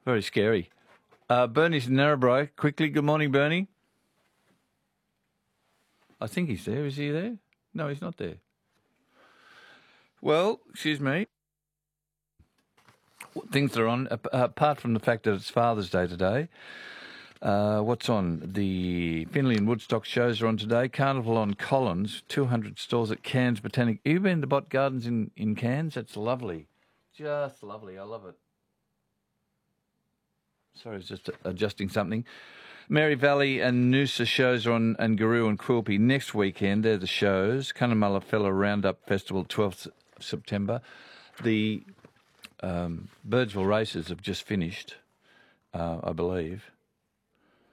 Very scary. Bernie's in Narrabri. Quickly, good morning, Bernie. I think he's there. Is he there? No, he's not there. Well, excuse me. Things are on, apart from the fact that it's Father's Day today. What's on? The Finley and Woodstock shows are on today. Carnival on Collins, 200 stalls at Cairns Botanic. Have you been to Bot Gardens in Cairns? That's lovely. Just lovely. I love it. Sorry, I was just adjusting something. Mary Valley and Noosa shows are on, and Garoo and Quilpie next weekend. They're the shows. Cunnamulla Fella Roundup Festival, 12th September. The Birdsville races have just finished, I believe.